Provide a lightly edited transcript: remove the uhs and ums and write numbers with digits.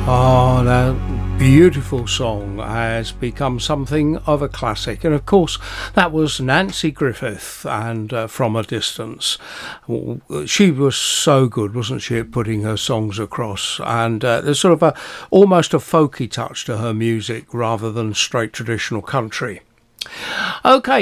Oh, that beautiful song has become something of a classic. And of course, that was Nanci Griffith and From a Distance. She was so good, wasn't she, at putting her songs across? And there's sort of almost a folky touch to her music rather than straight traditional country. Okay.